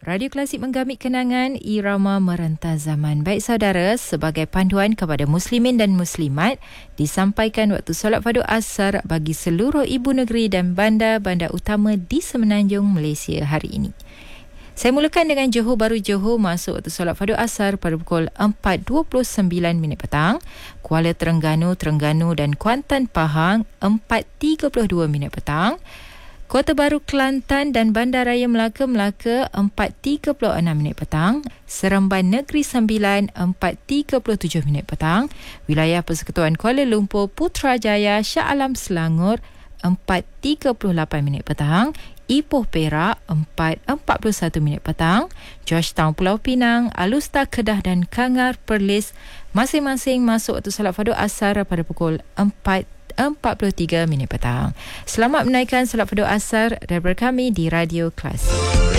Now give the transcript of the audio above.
Radio Klasik menggamit kenangan irama merentah zaman. Baik saudara, sebagai panduan kepada muslimin dan muslimat, disampaikan waktu solat fardu asar bagi seluruh ibu negeri dan bandar-bandar utama di Semenanjung Malaysia hari ini. Saya mulakan dengan Johor Bahru Johor masuk waktu solat fardu asar pada pukul 4.29 petang. Kuala Terengganu dan Kuantan Pahang 4.32 petang. Kota Baru Kelantan dan Bandaraya Melaka 4.36 petang. Seremban Negeri Sembilan 4.37 petang. Wilayah Persekutuan Kuala Lumpur Putrajaya Shah Alam Selangor 4.38 petang. Ipoh Perak 4.41 petang. Georgetown Pulau Pinang, Alustar Kedah dan Kangar Perlis masing-masing masuk waktu solat fardu asar pada pukul 4.43 petang. Selamat menaikkan solat fardu asar daripada kami di Radio Klasik.